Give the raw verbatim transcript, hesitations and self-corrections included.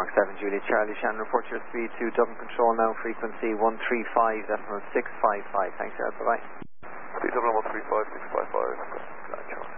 Fox seven Juliet Charlie Shannon, report your speed to Dublin Control now, frequency one three five decimal six five five. Thanks, Ed. Bye-bye. Speed Dublin one three five six five five.